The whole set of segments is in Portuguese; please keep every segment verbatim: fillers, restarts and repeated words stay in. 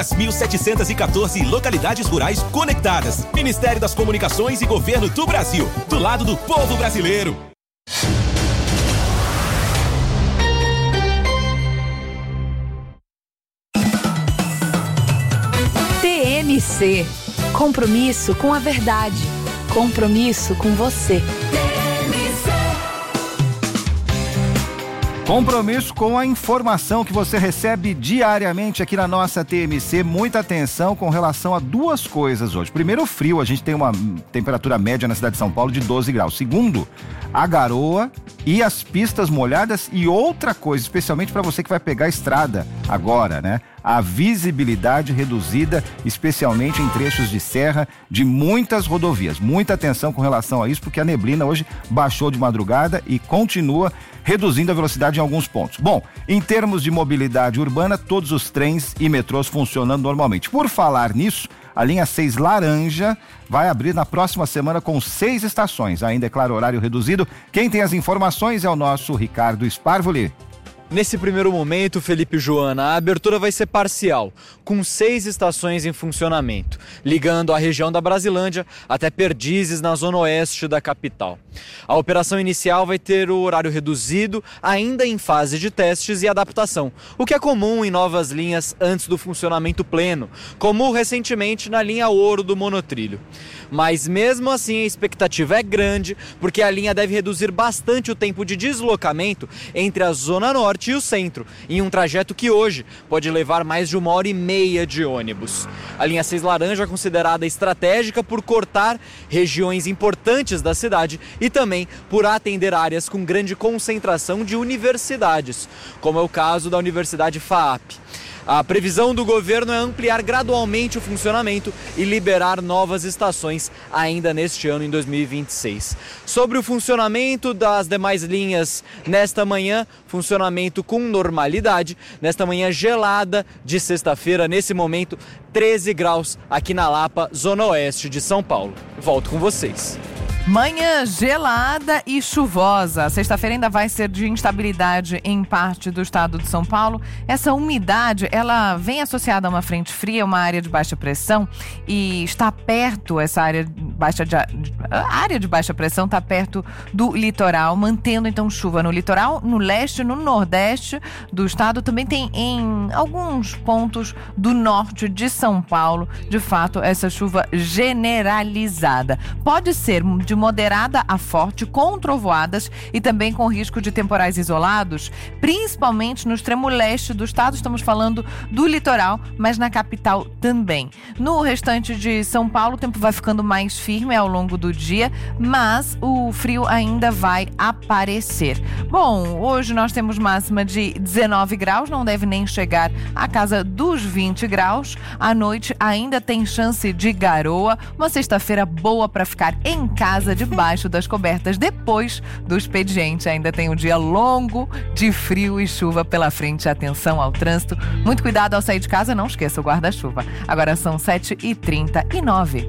mil setecentos e quatorze localidades rurais conectadas. Ministério das Comunicações e Governo do Brasil. Do lado do povo brasileiro. T M C. Compromisso com a verdade. Compromisso com você. Compromisso com a informação que você recebe diariamente aqui na nossa T M C. Muita atenção com relação a duas coisas hoje. Primeiro, o frio. A gente tem uma temperatura média na cidade de São Paulo de doze graus. Segundo, a garoa e as pistas molhadas. E outra coisa, especialmente para você que vai pegar a estrada agora, né? A visibilidade reduzida, especialmente em trechos de serra de muitas rodovias. Muita atenção com relação a isso, porque a neblina hoje baixou de madrugada e continua reduzindo a velocidade em alguns pontos. Bom, em termos de mobilidade urbana, todos os trens e metrôs funcionando normalmente. Por falar nisso, a linha seis laranja vai abrir na próxima semana com seis estações. Ainda é claro, horário reduzido. Quem tem as informações é o nosso Ricardo Sparvoli. Nesse primeiro momento, Felipe e Joana, a abertura vai ser parcial, com seis estações em funcionamento, ligando a região da Brasilândia até Perdizes, na zona oeste da capital. A operação inicial vai ter o horário reduzido, ainda em fase de testes e adaptação, o que é comum em novas linhas antes do funcionamento pleno, como recentemente na linha Ouro do monotrilho. Mas mesmo assim a expectativa é grande, porque a linha deve reduzir bastante o tempo de deslocamento entre a Zona Norte e o centro, em um trajeto que hoje pode levar mais de uma hora e meia de ônibus. A linha seis laranja é considerada estratégica por cortar regiões importantes da cidade e também por atender áreas com grande concentração de universidades, como é o caso da Universidade F A A P. A previsão do governo é ampliar gradualmente o funcionamento e liberar novas estações ainda neste ano, em dois mil e vinte e seis. Sobre o funcionamento das demais linhas nesta manhã, funcionamento com normalidade. Nesta manhã gelada de sexta-feira, nesse momento, treze graus aqui na Lapa, zona oeste de São Paulo. Volto com vocês. Manhã gelada e chuvosa. Sexta-feira ainda vai ser de instabilidade em parte do estado de São Paulo. Essa umidade, ela vem associada a uma frente fria, uma área de baixa pressão, e está perto, essa área baixa de, a área de baixa pressão está perto do litoral, mantendo então chuva no litoral, no leste, no nordeste do estado. Também tem em alguns pontos do norte de São Paulo, de fato, essa chuva generalizada. Pode ser de moderada a forte, com trovoadas e também com risco de temporais isolados, principalmente no extremo leste do estado. Estamos falando do litoral, mas na capital também. No restante de São Paulo, o tempo vai ficando mais firme ao longo do dia, mas o frio ainda vai aparecer. Bom, hoje nós temos máxima de dezenove graus, não deve nem chegar à casa dos vinte graus. À noite ainda tem chance de garoa, uma sexta-feira boa para ficar em casa, debaixo das cobertas. Depois do expediente, ainda tem um dia longo de frio e chuva pela frente. Atenção ao trânsito, muito cuidado ao sair de casa, não esqueça o guarda-chuva. Agora são sete e trinta e nove.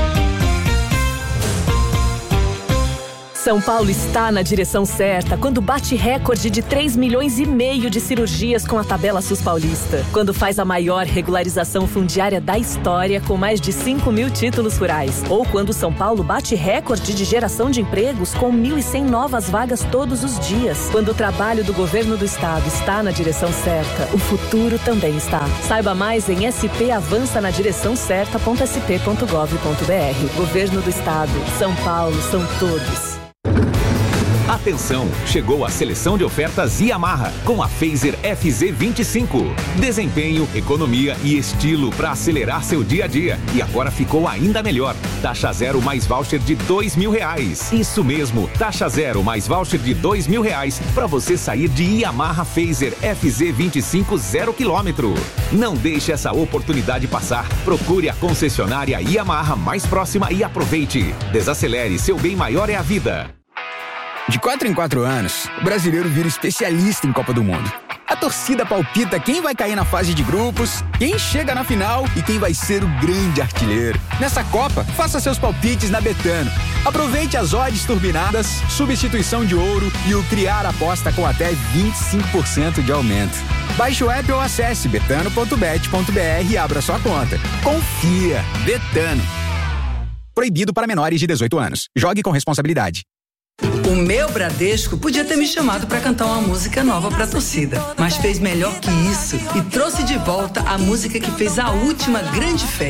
São Paulo está na direção certa quando bate recorde de três milhões e meio de cirurgias com a tabela SUS paulista. Quando faz a maior regularização fundiária da história com mais de cinco mil títulos rurais. Ou quando São Paulo bate recorde de geração de empregos com mil e cem novas vagas todos os dias. Quando o trabalho do governo do estado está na direção certa, o futuro também está. Saiba mais em s p avança na direção certa ponto s p ponto gov ponto b r. Governo do estado. São Paulo são todos. Atenção, chegou a seleção de ofertas Yamaha com a Fazer F Z vinte e cinco. Desempenho, economia e estilo para acelerar seu dia a dia. E agora ficou ainda melhor. Taxa zero mais voucher de dois mil reais. Isso mesmo, taxa zero mais voucher de dois mil reais para você sair de Yamaha Fazer F Z vinte e cinco zero quilômetro. Não deixe essa oportunidade passar. Procure a concessionária Yamaha mais próxima e aproveite. Desacelere, seu bem maior é a vida. De quatro em quatro anos, o brasileiro vira especialista em Copa do Mundo. A torcida palpita quem vai cair na fase de grupos, quem chega na final e quem vai ser o grande artilheiro. Nessa Copa, faça seus palpites na Betano. Aproveite as odds turbinadas, substituição de ouro e o criar aposta com até vinte e cinco por cento de aumento. Baixe o app ou acesse betano ponto bet ponto br e abra sua conta. Confia. Betano. Proibido para menores de dezoito anos. Jogue com responsabilidade. O meu Bradesco podia ter me chamado para cantar uma música nova pra torcida, mas fez melhor que isso e trouxe de volta a música que fez a última grande festa.